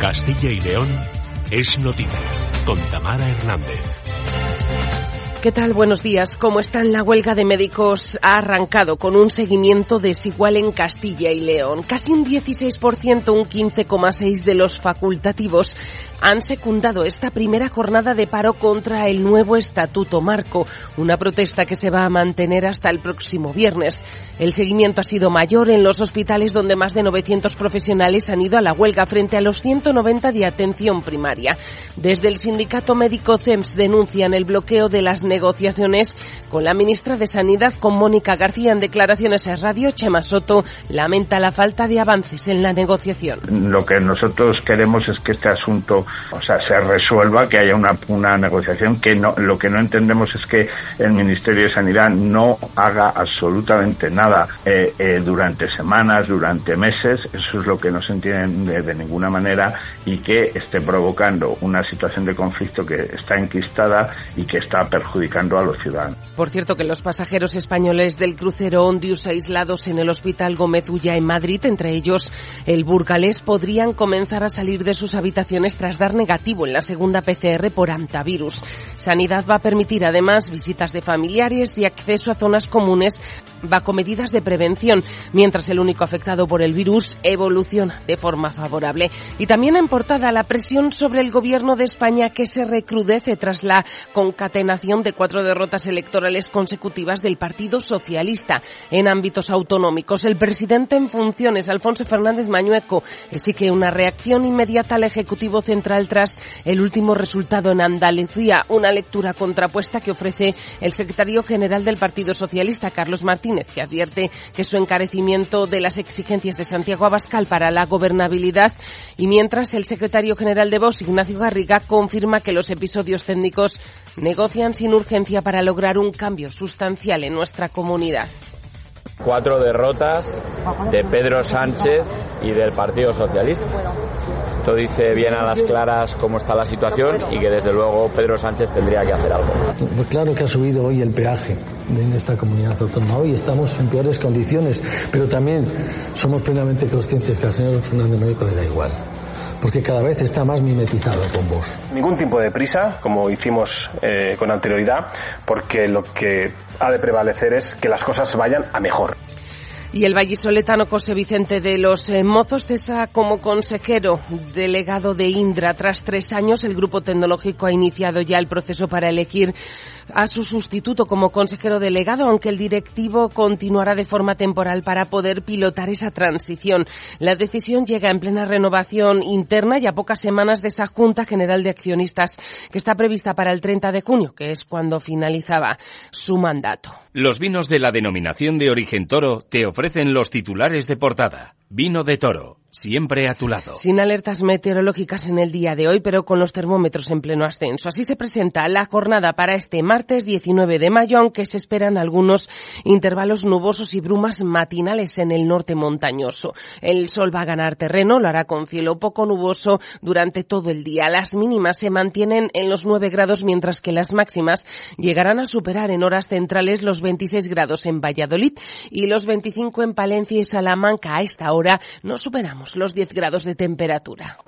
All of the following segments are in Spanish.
Castilla y León es noticia, con Tamara Hernández. ¿Qué tal? Buenos días. ¿Cómo están? La huelga de médicos ha arrancado con un seguimiento desigual en Castilla y León. Casi un 16%, un 15,6% de los facultativos han secundado esta primera jornada de paro contra el nuevo Estatuto Marco, una protesta que se va a mantener hasta el próximo viernes. El seguimiento ha sido mayor en los hospitales, donde más de 900 profesionales han ido a la huelga frente a los 190 de atención primaria. Desde el sindicato médico CEMS denuncian el bloqueo de las negociaciones con la ministra de Sanidad, con Mónica García. En declaraciones a Radio, Chema Soto lamenta la falta de avances en la negociación. Lo que nosotros queremos es que este asunto, se resuelva, que haya una negociación. Lo que no entendemos es que el Ministerio de Sanidad no haga absolutamente nada durante semanas, durante meses. Eso es lo que no se entiende de ninguna manera, y que esté provocando una situación de conflicto que está enquistada y que está perjudicando a los ciudadanos. Por cierto, que los pasajeros españoles del crucero Ondius aislados en el Hospital Gómez Ulla en Madrid, entre ellos el burgalés, podrían comenzar a salir de sus habitaciones tras dar negativo en la segunda PCR por hantavirus. Sanidad va a permitir además visitas de familiares y acceso a zonas comunes bajo medidas de prevención, mientras el único afectado por el virus evoluciona de forma favorable. Y también en portada, la presión sobre el Gobierno de España, que se recrudece tras la concatenación de 4 derrotas electorales consecutivas del Partido Socialista en ámbitos autonómicos. El presidente en funciones, Alfonso Fernández Mañueco, exige una reacción inmediata al Ejecutivo Central tras el último resultado en Andalucía, una lectura contrapuesta que ofrece el secretario general del Partido Socialista, Carlos Martínez, que advierte que su encarecimiento de las exigencias de Santiago Abascal para la gobernabilidad, y mientras el secretario general de Vox, Ignacio Garriga, confirma que los episodios técnicos negocian sin urgencia para lograr un cambio sustancial en nuestra comunidad. 4 derrotas de Pedro Sánchez y del Partido Socialista. Esto dice bien a las claras cómo está la situación y que desde luego Pedro Sánchez tendría que hacer algo. Pues claro que ha subido hoy el peaje en esta comunidad autónoma. Hoy estamos en peores condiciones, pero también somos plenamente conscientes que al señor Fernández Mañueco le da igual, porque cada vez está más mimetizado con vos. Ningún tipo de prisa, como hicimos con anterioridad, porque lo que ha de prevalecer es que las cosas vayan a mejor. Y el vallisoletano José Vicente de los Mozos cesa como consejero delegado de Indra. Tras 3 años, el grupo tecnológico ha iniciado ya el proceso para elegir a su sustituto como consejero delegado, aunque el directivo continuará de forma temporal para poder pilotar esa transición. La decisión llega en plena renovación interna y a pocas semanas de esa Junta General de Accionistas que está prevista para el 30 de junio, que es cuando finalizaba su mandato. Los vinos de la denominación de origen Toro te ofrecen los titulares de portada. Vino de Toro, siempre a tu lado. Sin alertas meteorológicas en el día de hoy, pero con los termómetros en pleno ascenso. Así se presenta la jornada para este martes 19 de mayo, aunque se esperan algunos intervalos nubosos y brumas matinales en el norte montañoso. El sol va a ganar terreno, lo hará con cielo poco nuboso durante todo el día. Las mínimas se mantienen en los 9 grados, mientras que las máximas llegarán a superar en horas centrales los 26 grados en Valladolid y los 25 en Palencia y Salamanca. A esta hora no superamos los 10 grados de temperatura.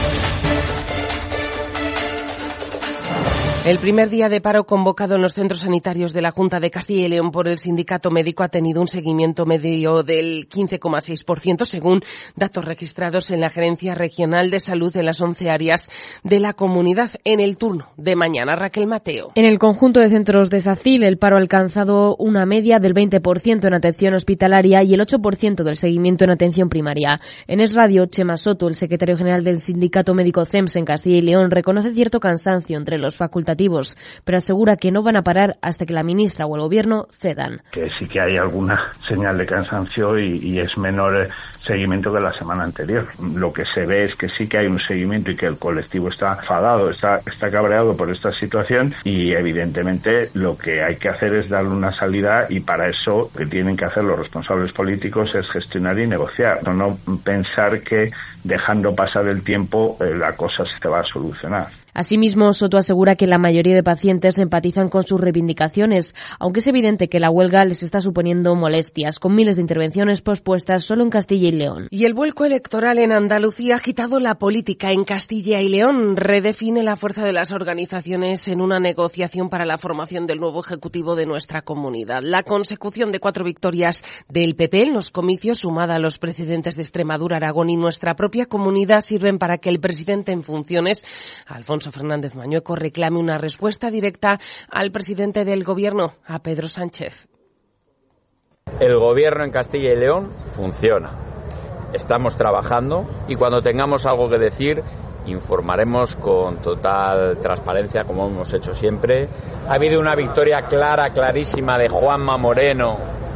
El primer día de paro convocado en los centros sanitarios de la Junta de Castilla y León por el sindicato médico ha tenido un seguimiento medio del 15,6%, según datos registrados en la Gerencia Regional de Salud en las 11 áreas de la comunidad. En el turno de mañana, Raquel Mateo. En el conjunto de centros de SACIL, el paro ha alcanzado una media del 20% en atención hospitalaria y el 8% del seguimiento en atención primaria. En Es Radio, Chema Soto, el secretario general del sindicato médico CEMS en Castilla y León, reconoce cierto cansancio entre los facultativos, pero asegura que no van a parar hasta que la ministra o el gobierno cedan. Que sí que hay alguna señal de cansancio y es menor seguimiento que la semana anterior. Lo que se ve es que sí que hay un seguimiento y que el colectivo está enfadado, está cabreado por esta situación, y evidentemente lo que hay que hacer es darle una salida, y para eso lo que tienen que hacer los responsables políticos es gestionar y negociar, no pensar que dejando pasar el tiempo la cosa se va a solucionar. Asimismo, Soto asegura que la mayoría de pacientes empatizan con sus reivindicaciones, aunque es evidente que la huelga les está suponiendo molestias, con miles de intervenciones pospuestas solo en Castilla y León. Y el vuelco electoral en Andalucía ha agitado la política en Castilla y León. Redefine la fuerza de las organizaciones en una negociación para la formación del nuevo ejecutivo de nuestra comunidad. La consecución de 4 victorias del PP en los comicios, sumada a los precedentes de Extremadura, Aragón y nuestra propia comunidad, sirven para que el presidente en funciones, Alfonso Fernández Mañueco, reclame una respuesta directa al presidente del Gobierno, a Pedro Sánchez. El Gobierno en Castilla y León funciona. Estamos trabajando y cuando tengamos algo que decir informaremos con total transparencia, como hemos hecho siempre. Ha habido una victoria clarísima de Juanma Moreno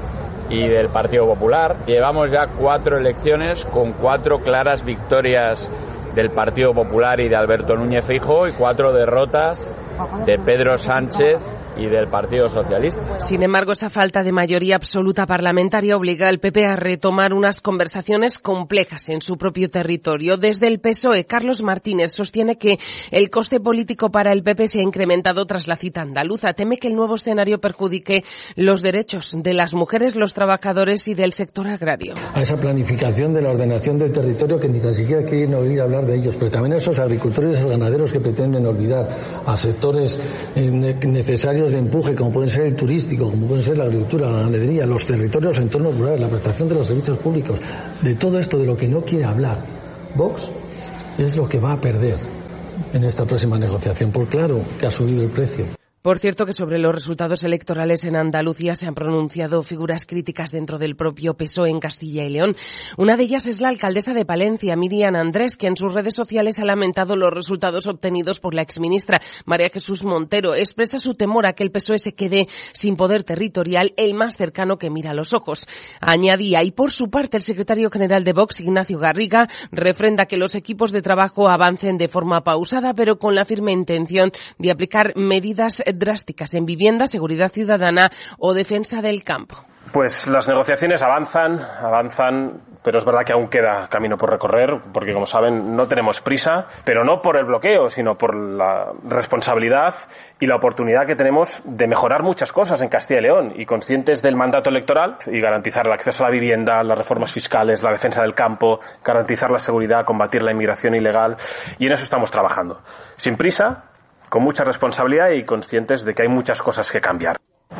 y del Partido Popular. Llevamos ya 4 elecciones con 4 claras victorias del Partido Popular y de Alberto Núñez Feijóo y 4 derrotas de Pedro Sánchez y del Partido Socialista. Sin embargo, esa falta de mayoría absoluta parlamentaria obliga al PP a retomar unas conversaciones complejas en su propio territorio. Desde el PSOE, Carlos Martínez sostiene que el coste político para el PP se ha incrementado tras la cita andaluza. Teme que el nuevo escenario perjudique los derechos de las mujeres, los trabajadores y del sector agrario. A esa planificación de la ordenación del territorio que ni tan siquiera quieren oír hablar de ellos, pero también a esos agricultores y esos ganaderos que pretenden olvidar, a sectores necesarios de empuje, como pueden ser el turístico, como pueden ser la agricultura, la ganadería, los territorios, los entornos rurales, la prestación de los servicios públicos. De todo esto, de lo que no quiere hablar Vox, es lo que va a perder en esta próxima negociación, por claro que ha subido el precio. Por cierto, que sobre los resultados electorales en Andalucía se han pronunciado figuras críticas dentro del propio PSOE en Castilla y León. Una de ellas es la alcaldesa de Palencia, Miriam Andrés, que en sus redes sociales ha lamentado los resultados obtenidos por la exministra María Jesús Montero. Expresa su temor a que el PSOE se quede sin poder territorial, el más cercano que mira a los ojos. Añadía, y por su parte el secretario general de Vox, Ignacio Garriga, refrenda que los equipos de trabajo avancen de forma pausada, pero con la firme intención de aplicar medidas drásticas en vivienda, seguridad ciudadana o defensa del campo. Pues las negociaciones avanzan, pero es verdad que aún queda camino por recorrer, porque como saben no tenemos prisa, pero no por el bloqueo, sino por la responsabilidad y la oportunidad que tenemos de mejorar muchas cosas en Castilla y León, y conscientes del mandato electoral y garantizar el acceso a la vivienda, las reformas fiscales, la defensa del campo, garantizar la seguridad, combatir la inmigración ilegal, y en eso estamos trabajando. Sin prisa, con mucha responsabilidad y conscientes de que hay muchas cosas que cambiar.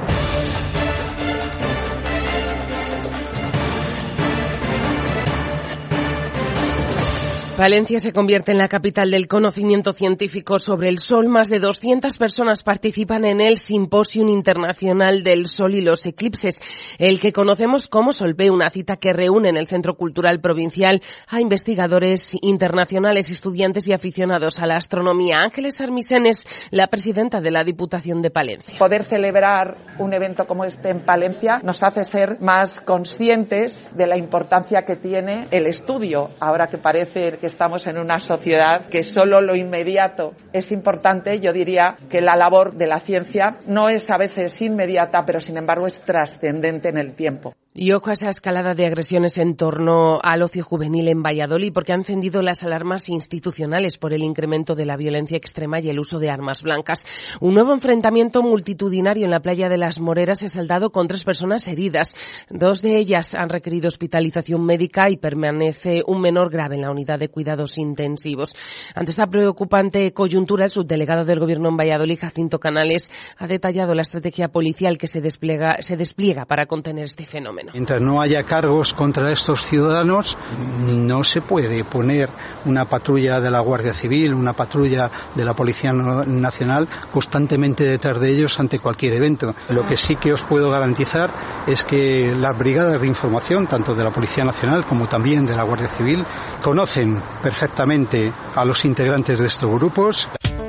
Palencia se convierte en la capital del conocimiento científico sobre el Sol. Más de 200 personas participan en el Simposium Internacional del Sol y los Eclipses, el que conocemos como Solpe, una cita que reúne en el Centro Cultural Provincial a investigadores internacionales, estudiantes y aficionados a la astronomía. Ángeles Armisen es la presidenta de la Diputación de Palencia. Poder celebrar un evento como este en Palencia nos hace ser más conscientes de la importancia que tiene el estudio, ahora que parece que estamos en una sociedad que solo lo inmediato es importante. Yo diría que la labor de la ciencia no es a veces inmediata, pero sin embargo es trascendente en el tiempo. Y ojo a esa escalada de agresiones en torno al ocio juvenil en Valladolid, porque han encendido las alarmas institucionales por el incremento de la violencia extrema y el uso de armas blancas. Un nuevo enfrentamiento multitudinario en la playa de Las Moreras se ha saldado con 3 personas heridas. 2 de ellas han requerido hospitalización médica y permanece un menor grave en la unidad de cuidados intensivos. Ante esta preocupante coyuntura, el subdelegado del Gobierno en Valladolid, Jacinto Canales, ha detallado la estrategia policial que se despliega para contener este fenómeno. Mientras no haya cargos contra estos ciudadanos, no se puede poner una patrulla de la Guardia Civil, una patrulla de la Policía Nacional constantemente detrás de ellos ante cualquier evento. Lo que sí que os puedo garantizar es que las brigadas de información, tanto de la Policía Nacional como también de la Guardia Civil, conocen perfectamente a los integrantes de estos grupos.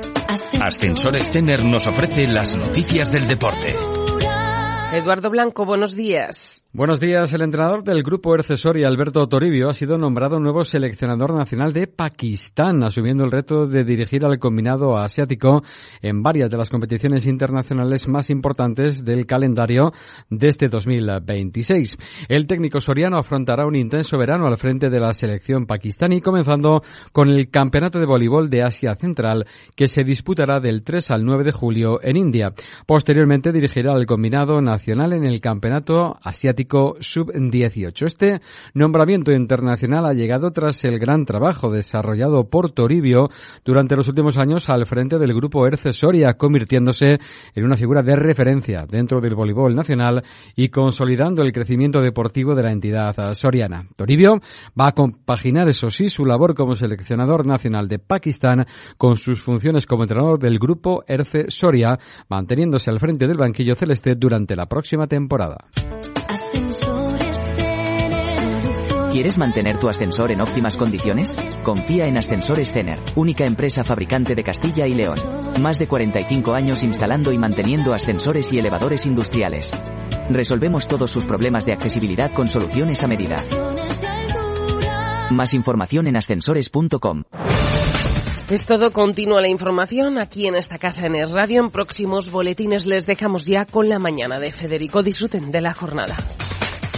Ascensores Tener nos ofrece las noticias del deporte. Eduardo Blanco, buenos días. Buenos días. El entrenador del grupo Ercesori, Alberto Toribio, ha sido nombrado nuevo seleccionador nacional de Pakistán, asumiendo el reto de dirigir al combinado asiático en varias de las competiciones internacionales más importantes del calendario de este 2026. El técnico soriano afrontará un intenso verano al frente de la selección pakistaní, comenzando con el Campeonato de Voleibol de Asia Central, que se disputará del 3 al 9 de julio en India. Posteriormente dirigirá al combinado nacional en el Campeonato Asiático Atlético Sub-18. Este nombramiento internacional ha llegado tras el gran trabajo desarrollado por Toribio durante los últimos años al frente del grupo Erce Soria, convirtiéndose en una figura de referencia dentro del voleibol nacional y consolidando el crecimiento deportivo de la entidad soriana. Toribio va a compaginar, eso sí, su labor como seleccionador nacional de Pakistán con sus funciones como entrenador del grupo Erce Soria, manteniéndose al frente del banquillo celeste durante la próxima temporada. ¿Quieres mantener tu ascensor en óptimas condiciones? Confía en Ascensores Cener, única empresa fabricante de Castilla y León. Más de 45 años instalando y manteniendo ascensores y elevadores industriales. Resolvemos todos sus problemas de accesibilidad con soluciones a medida. Más información en ascensores.com. Es todo, continúa la información aquí en esta casa en Es Radio. En próximos boletines les dejamos ya con la mañana de Federico. Disfruten de la jornada.